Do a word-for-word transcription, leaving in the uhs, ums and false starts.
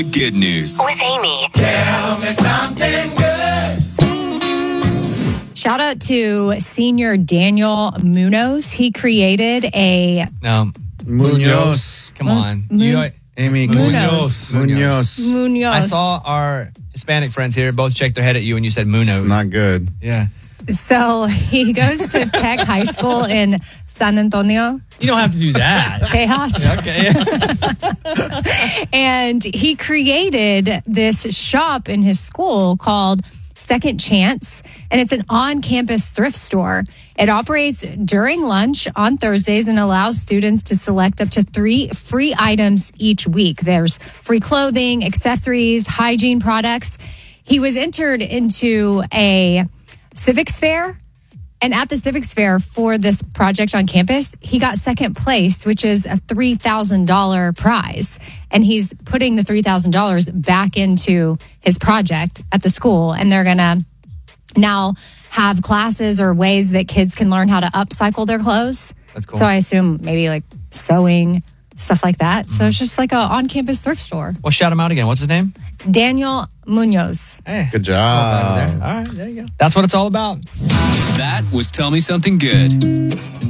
Good news with Amy. Tell me something good. Shout out to senior Daniel Munoz. He created a... No. Munoz. Come on. Mun- You, Amy Munoz. Munoz. Munoz. I saw our Hispanic friends here both shake their head at you when you said Munoz. Not good. Yeah. So he goes to Tech High School in San Antonio. You don't have to do that. Tejas. Okay. And he created this shop in his school called Second Chance, and it's an on-campus thrift store. It operates during lunch on Thursdays and allows students to select up to three free items each week. There's free clothing, accessories, hygiene products. He was entered into a civics fair, and at the civics fair for this project on campus, he got second place, which is a three thousand dollars prize. And he's putting the three thousand dollars back into his project at the school. And they're going to now have classes or ways that kids can learn how to upcycle their clothes. That's cool. So I assume maybe like sewing, stuff like that. Mm-hmm. So it's just like a on-campus thrift store. Well, shout him out again. What's his name? Daniel Munoz. Hey. Good job. All right, there you go. That's what it's all about. That was Tell Me Something Good.